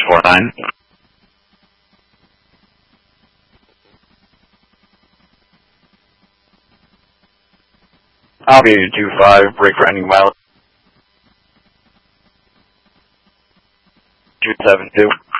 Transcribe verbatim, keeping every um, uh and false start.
four nine. I'll be two five, break for ending mile. two seven two.